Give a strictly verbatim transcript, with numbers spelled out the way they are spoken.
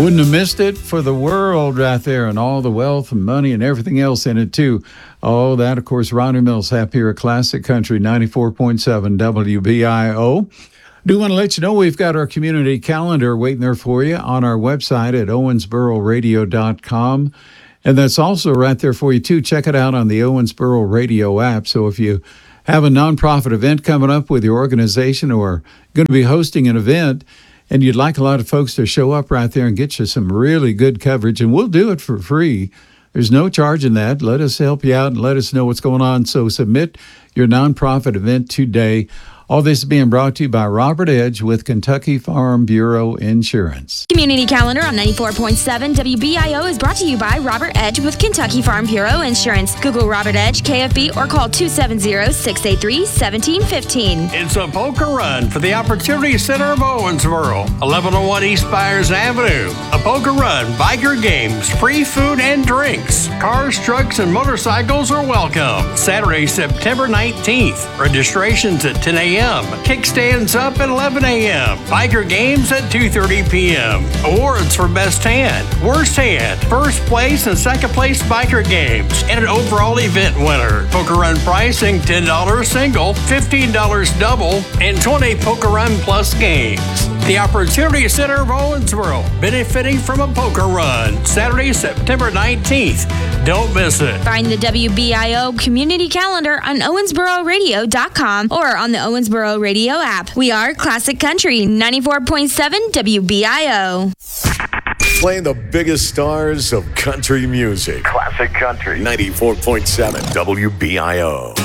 Wouldn't have missed it for the world right there, and all the wealth and money and everything else in it, too. Oh, that, of course, Ronnie Millsap here at Classic Country ninety-four point seven W B I O. Do want to let you know we've got our community calendar waiting there for you on our website at owensboro radio dot com. And that's also right there for you, too. Check it out on the Owensboro Radio app. So if you have a nonprofit event coming up with your organization or going to be hosting an event, and you'd like a lot of folks to show up right there and get you some really good coverage, and we'll do it for free. There's no charge in that. Let us help you out and let us know what's going on. So submit your nonprofit event today. All this is being brought to you by Robert Edge with Kentucky Farm Bureau Insurance. Community Calendar on ninety-four point seven W B I O is brought to you by Robert Edge with Kentucky Farm Bureau Insurance. Google Robert Edge, K F B, or call two seven zero, six eight three, one seven one five. It's a polka run for the Opportunity Center of Owensboro, eleven oh one East Byers Avenue. A polka run, biker games, free food and drinks. Cars, trucks, and motorcycles are welcome. Saturday, September nineteenth. Registration's at ten a.m. Kickstands up at eleven a.m. Biker games at two thirty p.m. Awards for best hand, worst hand, first place, and second place biker games, and an overall event winner. Poker Run pricing ten dollars single, fifteen dollars double, and twenty dollars Poker Run plus games. The Opportunity Center of Owensboro, benefiting from a poker run. Saturday, September nineteenth. Don't miss it. Find the W B I O Community Calendar on owensboro radio dot com or on the Owensboro Radio app. We are Classic Country ninety-four point seven W B I O. Playing the biggest stars of country music. Classic Country ninety-four point seven W B I O.